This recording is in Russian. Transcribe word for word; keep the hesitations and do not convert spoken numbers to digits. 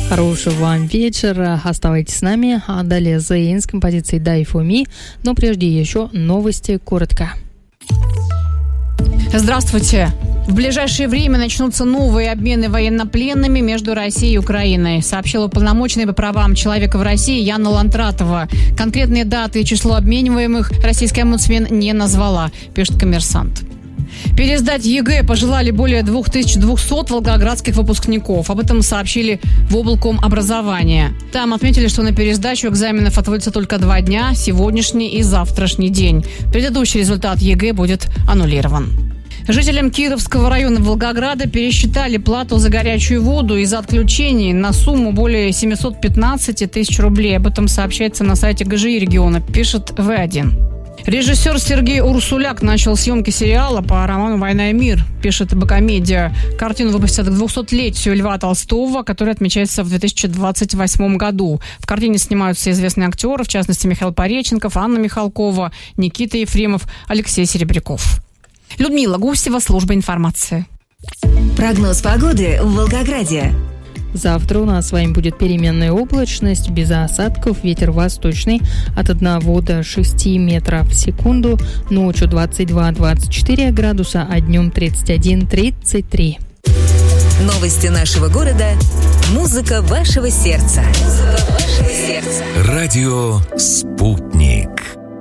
Хорошего вам вечера. Оставайтесь с нами. А далее Заин с композицией «Die for me». Но прежде еще новости коротко. Здравствуйте. В ближайшее время начнутся новые обмены военнопленными между Россией и Украиной, сообщила уполномоченная по правам человека в России Яна Лантратова. Конкретные даты и число обмениваемых российский омбудсмен не назвала, пишет «Коммерсант». Пересдать ЕГЭ пожелали более две тысячи двести волгоградских выпускников. Об этом сообщили в облкомобразования. Там отметили, что на пересдачу экзаменов отводится только два дня – сегодняшний и завтрашний день. Предыдущий результат ЕГЭ будет аннулирован. Жителям Кировского района Волгограда пересчитали плату за горячую воду из-за отключений на сумму более семьсот пятнадцать тысяч рублей. Об этом сообщается на сайте ГЖИ региона, пишет вэ один. Режиссер Сергей Урсуляк начал съемки сериала по роману «Война и мир», пишет Бакомедиа. Картину выпустят к двухсотлетию Льва Толстого, который отмечается в две тысячи двадцать восьмом году. В картине снимаются известные актеры, в частности Михаил Пореченков, Анна Михалкова, Никита Ефремов, Алексей Серебряков. Людмила Гусева, служба информации. Прогноз погоды в Волгограде. Завтра у нас с вами будет переменная облачность, без осадков, ветер восточный от одного до шести метров в секунду, ночью двадцать два - двадцать четыре градуса, а днем тридцать один - тридцать три. Новости нашего города. Музыка вашего сердца. Музыка вашего сердца. Радио «Спутник».